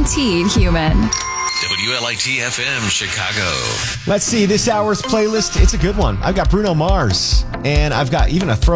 Guaranteed human. WLIT FM Chicago. Let's see this hour's playlist. It's a good one. I've got Bruno Mars, and I've got even a throw